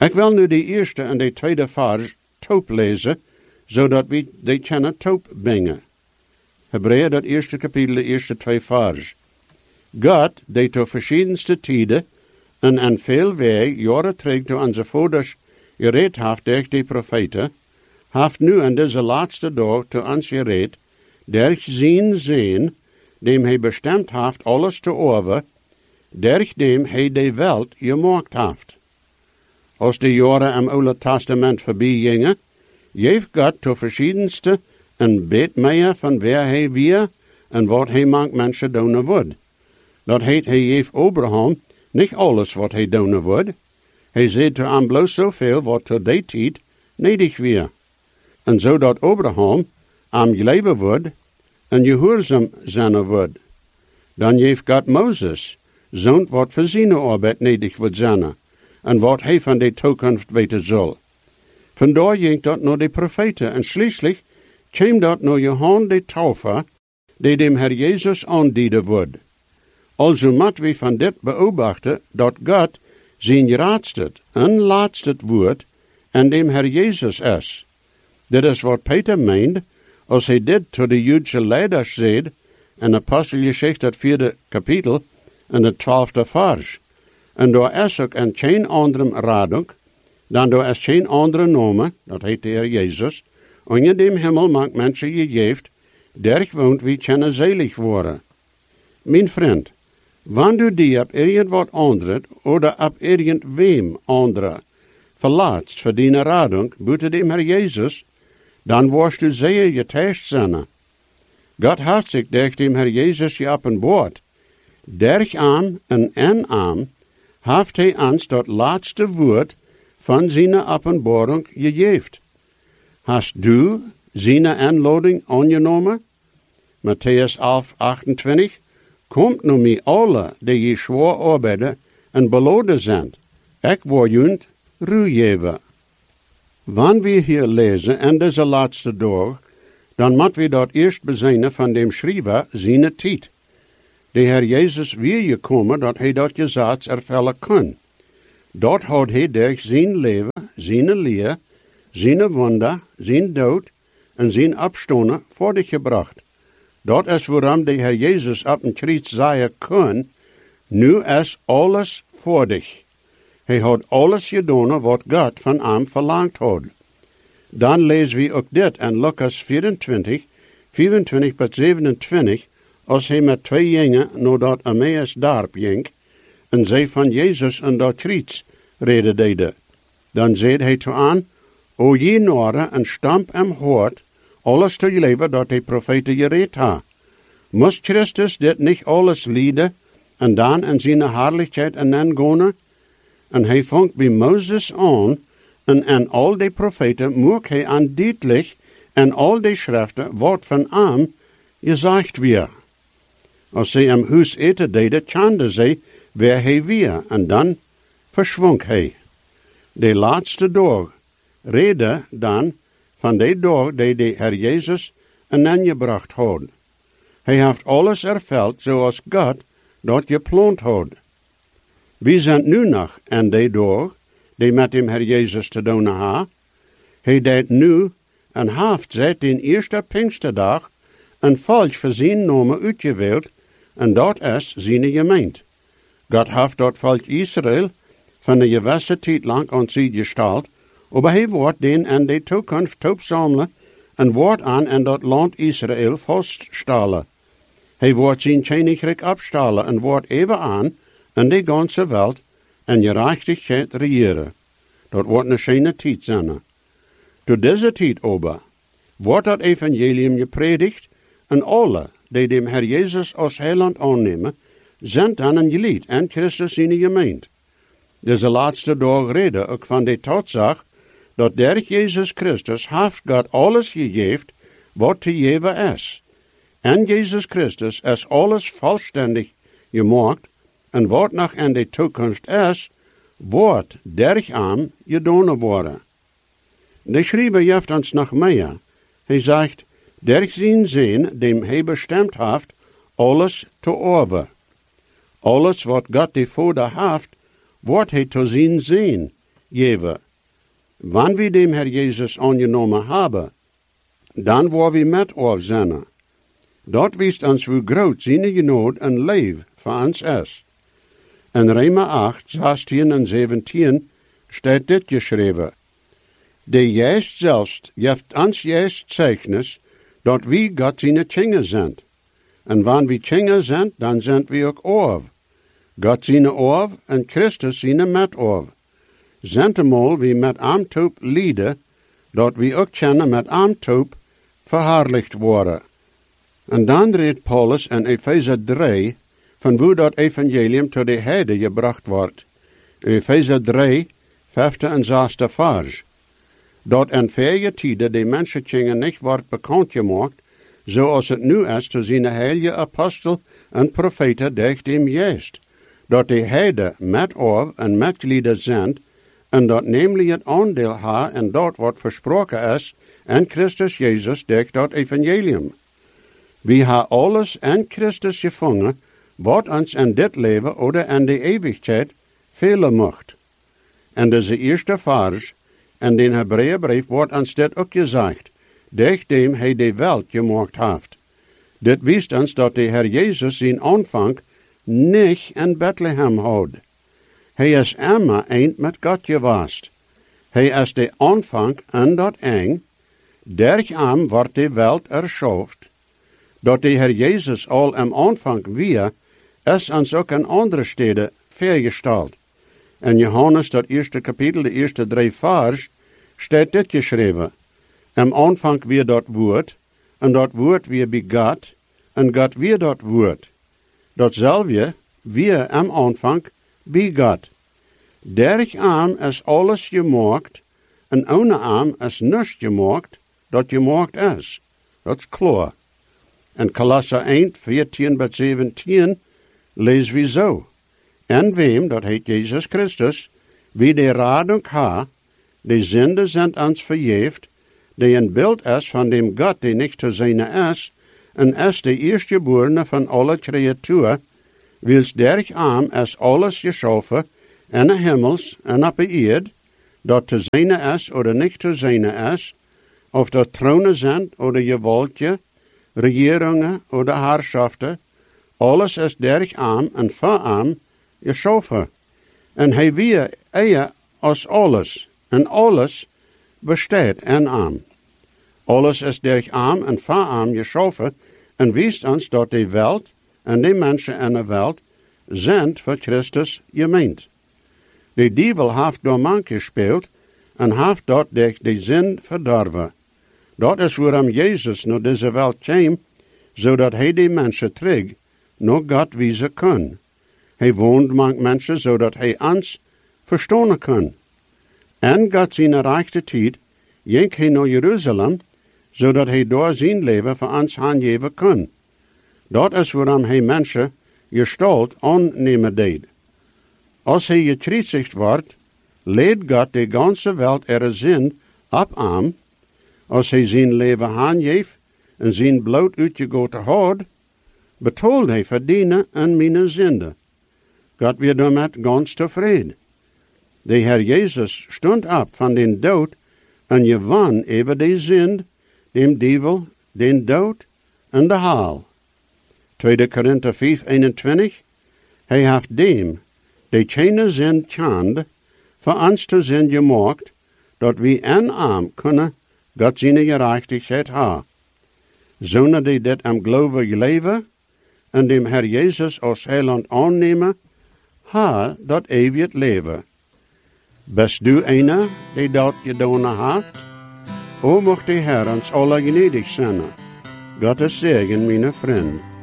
Ik wil nu de eerste en de tweede vers toop lezen, zodat we de kennen toop brengen. Hebreeën, dat eerste kapitel, de eerste 2 vers. God, die tot verschiedenste tijden en aan veel wij jaren terug door onze vouders gereed heeft door de profeten, heeft nu aan deze laatste dag tot ons gereed, durch zijn zin, dem hij bestemd heeft alles te over, durch dem hij de welt gemaakt heeft. Als de jaren im Oude Testament voorbij gingen, heeft God tot verschiedenste een beet meer van waar hij weer en wat hij mank mensen doen wordt. Dat heet hij heeft Abraham niet alles wat hij doen wordt. Hij zei te hem bloos zoveel wat tot die tijd nedig weer. En zodat Abraham am geleven wordt en gehoorzaam zijn wordt. Dan heeft God Mozes zo'n wat voor zijn arbeid nedig wordt zijn. En wat hij van de toekomst weten zal. Vandaar ging dat naar de profeten en schließlich kwam dat naar Johannes de Taufer, die dem Herr Jezus aandienen wordt. Also moet we van dit beobachten dat God zijn raadste en laatste woord en dem Herr Jezus is. Dit is wat Peter meent als hij dit tot de Joodse leiders zei in Apostelgeschichte het 4e kapitel en het 12e vers. En daar is ook een geen andere radung, dan daar is geen andere naam, dat heet de Heer Jezus, onder dem Himmel maakt mensen gegeven, der woont wie kunnen selig worden. Mijn vriend, wanneer du die op irgendwat andere oder op irgendwem andere verlaatst voor die radung buiten dem Herr Jezus, dan worst du zeer getäuscht zijn. God heeft zich durch dem Herr Jezus geopenbaard. Durch arm en arm heeft hij ons dat laatste woord van zijn openbaring gegeven. Hast du zijn aanlading aangenomen? Matthäus 11:28. Komt nu mij alle die je zwaar arbeiden en beloden zijn. Ik word junt ruwgeven. Wanneer we hier lezen in deze laatste dag, dan moeten we dat eerst bezinnen van dem schrijver zijn tijd. De Heer Jezus weer gekomen dat hij dat gezag ervullen kon. Dat had hij door zijn leven, zijn leer, zijn wonder, zijn dood en zijn opstonden voor dich gebracht. Dat is waarom de Heer Jezus op een kruis zeggen kon, nu is alles voor dich. Hij had alles gedaan wat God van hem verlangt had. Dan lezen we ook dit in Lucas 24, 24 tot 27, als hij met 2 jongen naar dat Emmaus dorp ging, en zij van Jezus en dat kruis reden deden. Dan zei hij toe aan, o je noren en stamp en hoort, alles te leven dat de profeten gereed ha. Moest Christus dit niet alles lijden, en dan in zijn herrlijkheid en dan gaan? En hij vangt bij Mozes aan, en al die profeten mocht hij aan duidelijk en al die schriften wat van hem gezegd weer. Als zij hem huis eten deden, kende zij waar hij weer, en dan verschwonk hij. De laatste dag reden dan van de dag die de Heer Jezus en aangebracht had. Hij heeft alles ervuld zoals God dat gepland had. We zijn nu nog in de dag die met dem Heer Jezus te doen ha. Hij deed nu en heeft seit de eerste Pinksterdag een volk voor zijn naam uitgewild, en dat is zijn gemeente. God heeft dat volk Israël van een gewisse tijd lang aan zich gesteld, maar hij wordt den in de toekomst opzamelen en wordt aan in dat land Israël vaststellen. Hij wordt zijn koninkrijk opstellen en wordt even aan in de ganze wereld en gerechtigheid regeren. Dat wordt een schöne tijd zijn. Tot deze tijd aber wordt dat evangelium gepredigt en alle die dem Herr Jezus als heiland aannemen, zijn dan een gelied en Christus in de gemeente. Deze laatste dag reden ook van de tatsache dat durch Jezus Christus heeft God alles gegeven wat te geven is. En Jezus Christus is alles vollständig gemaakt en wat nog in de toekomst is, wordt durch hem gedaan worden. De schrijver geeft ons nog meer. Hij zegt, durch zijn zin, dem hij bestemd heeft, alles te over. Alles wat God de Vader heeft, wordt hij te zijn zin geven. Wanneer we dem Herr Jezus aangenomen hebben, dan worden we met auf zijn. Dat wist ons hoe groot zijn genood en leef voor ons is. In Römer 8, 16 en 17 staat dit geschreven. De Geest zelfs geeft ons juist Zeichnis, dat we God zijn Kinder zijn. En wanneer we Kinder zijn, dan zijn we ook Orf. God zijn Orf en Christus zijn met Orf. Zentemal wie met Amtoop lieden, dat we ook kennen met Amtoop verherrlicht worden. En dan redt Paulus in Efeze 3 van hoe dat evangelium tot de heiden gebracht wordt. Efeze 3, 5 en 6 vers. Dat in vorige tijden de mensenkingen niet wordt bekend gemaakt, zoals het nu is te zijn heilige apostel en profeten durch dem Geest. Dat de heiden met Orf en metlieden zijn, en dat namelijk het aandeel ha en dat wat versproken is in Christus Jezus durch dat evangelium. We ha alles in Christus gevangen, wat ons in dit leven oder in de eeuwigheid velen mocht. En deze eerste vers in den Hebreeënbrief wordt ons dit ook gezegd, durch dem hij de welt gemaakt heeft. Dit wijst ons dat de Herr Jezus zijn aanvang niet in Bethlehem houdt. Hij is immer eind met God geweest. Hij is de aanvang en dat eng. Durch hem wordt de welt erschaft. Dat de Herr Jezus al am aanvang weer, is ons ook in andere steden vergesteld. In Johannes, dat eerste kapitel, de eerste 3 vers, staat dit geschreven. Am aanvang weer dat woord, en dat woord weer bij God, en God weer dat woord. Datzelfde weer am aanvang bij God. Durch hem is alles gemaakt, en ohne hem is niets gemaakt, dat gemaakt is. Dat is klaar. In Kolosser 1, 14 tot 17 lezen we zo. En wem, dat heet Jezus Christus, wie de radung ha, de zinde zijn ons vergeeft, die een beeld is van dem God die niet te zijn is, en is de eerstgeborene van alle creatuur, wils durch hem is alles geschaffen, in de hemels en op de eerd, dat te zijn is oder niet te zijn is, of dat tronen zijn oder gewaltje, regeringen oder herrschaften, alles is durch hem en voor hem geschaffen. En hij weer eer als alles, en alles bestaat in hem. Alles is durch hem en voor hem geschaffen, en wijst ons dat de welt en de mensen in de welt zijn voor Christus gemeend. De duivel heeft door man gespeeld en heeft dat durch de zin verdorven. Dat is waarom Jezus naar deze welt kwam, zodat hij de mensen terug naar God wijzen kan. Hij woont met mensen, zodat hij ons verstaan kan. En God zijn rechte tijd ging hij naar Jeruzalem, zodat hij daar zijn leven voor ons aangeven kan. Dat is waarom hij mensen gestalt aannemen deed. Als hij gekruisigd wordt, leidt God de ganze welt er zin op hem. Als hij zijn leven aangeeft en zijn bloed uitgegoten had, betaalt hij verdienen en mijn zonde. God werd daarmee ganz tevreden. De Herr Jezus stond op van den dood en je won over de zonde, dem duivel, den dood en de haal. 2 Korinther 5, 21. Hij heeft dem, die keine zin kende, voor ons te zin gemaakt, dat we in hem kunnen God zijn gerechtigheid ha. Zonder die dit am geloven leven en dem Herr Jezus als heiland aannemen, ha dat eeuwig leven. Bist du einer, die dat gedaan heeft? O mocht de Herr ons alle gnädig zijn. Gottes Segen, mijn vriend.